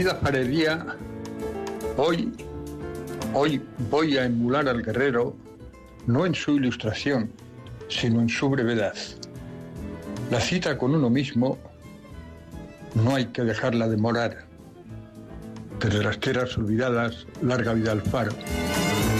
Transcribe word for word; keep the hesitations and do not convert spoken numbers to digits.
Querida Farería, hoy, hoy voy a emular al guerrero, no en su ilustración, sino en su brevedad. La cita con uno mismo no hay que dejarla demorar. Desde las tierras olvidadas, larga vida al faro.